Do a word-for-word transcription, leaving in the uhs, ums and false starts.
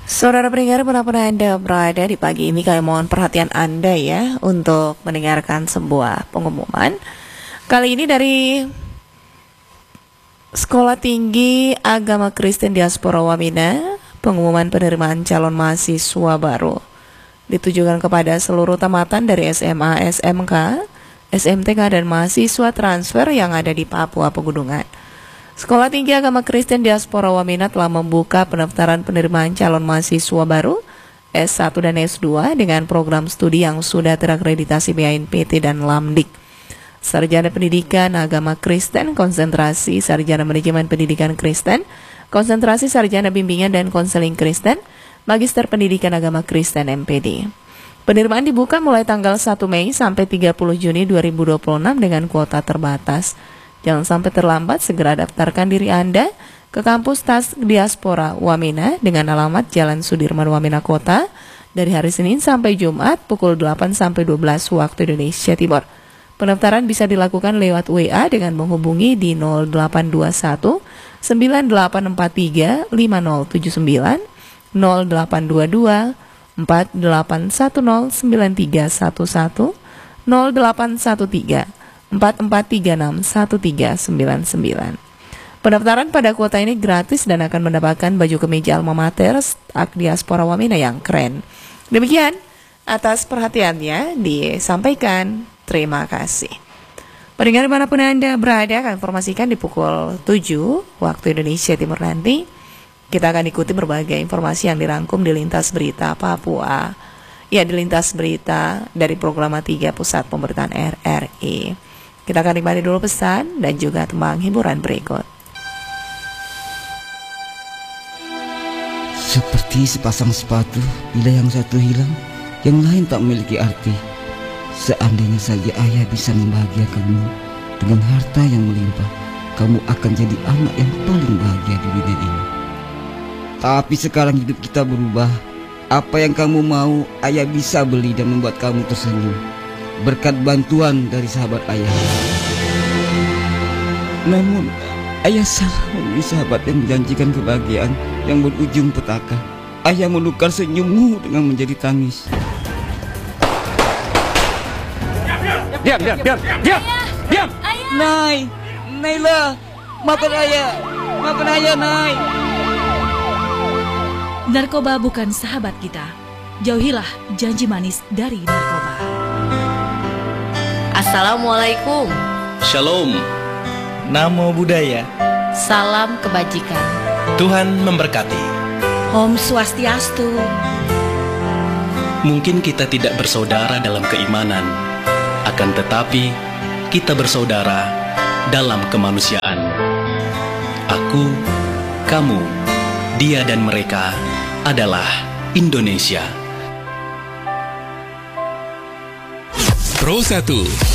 Saudara pendengar, dimanapun Anda berada di pagi ini, kami mohon perhatian Anda ya untuk mendengarkan sebuah pengumuman. Kali ini dari Sekolah Tinggi Agama Kristen Diaspora Wamena, pengumuman penerimaan calon mahasiswa baru ditujukan kepada seluruh tamatan dari S M A, S M K, S M T K, dan mahasiswa transfer yang ada di Papua Pegunungan. Sekolah Tinggi Agama Kristen Diaspora Wamena telah membuka pendaftaran penerimaan calon mahasiswa baru S satu dan S dua dengan program studi yang sudah terakreditasi B A N P T dan Lamdik. Sarjana Pendidikan Agama Kristen, konsentrasi Sarjana Manajemen Pendidikan Kristen, konsentrasi Sarjana Bimbingan dan Konseling Kristen, Magister Pendidikan Agama Kristen M P D. Penerimaan dibuka mulai tanggal satu Mei sampai tiga puluh Juni dua ribu dua puluh enam dengan kuota terbatas. Jangan sampai terlambat, segera daftarkan diri Anda ke kampus Tas Diaspora Wamena dengan alamat Jalan Sudirman Wamena Kota dari hari Senin sampai Jumat pukul delapan sampai dua belas waktu Indonesia Timur. Pendaftaran bisa dilakukan lewat W A dengan menghubungi di nol delapan dua satu sembilan delapan empat tiga lima nol tujuh sembilan, nol delapan dua dua empat delapan satu nol sembilan tiga satu satu, nol delapan satu tiga empat empat tiga enam satu tiga sembilan sembilan. Pendaftaran pada kuota ini gratis dan akan mendapatkan baju kemeja alma mater Ak Diaspora Wamena yang keren. Demikian, atas perhatiannya disampaikan. Terima kasih. Pendengar dimanapun Anda berada, akan informasikan di pukul tujuh waktu Indonesia Timur nanti. Kita akan ikuti berbagai informasi yang dirangkum di Lintas Berita Papua. Ya, di Lintas Berita dari Program tiga Pusat Pemberitaan R R I. Kita akan nikmati dulu pesan dan juga tembang hiburan berikut. Seperti sepasang sepatu, bila yang satu hilang, yang lain tak memiliki arti. Seandainya saja ayah bisa membahagiakanmu dengan harta yang melimpah, kamu akan jadi anak yang paling bahagia di dunia ini. Tapi sekarang hidup kita berubah. Apa yang kamu mau, ayah bisa beli dan membuat kamu tersenyum berkat bantuan dari sahabat ayah. Namun, ayah salah memilih sahabat yang menjanjikan kebahagiaan yang berujung petaka. Ayah menukar senyummu dengan menjadi tangis. Diam, diam, diam, diam, diam. Nay, Naila, maafkan ayah, maafkan ayah, Nay. Narkoba bukan sahabat kita. Jauhilah janji manis dari narkoba. Assalamualaikum. Shalom. Namo Buddhaya. Salam kebajikan. Tuhan memberkati. Om Swastiastu. Mungkin kita tidak bersaudara dalam keimanan, akan tetapi kita bersaudara dalam kemanusiaan. Aku, kamu, dia dan mereka adalah Indonesia. Pro satu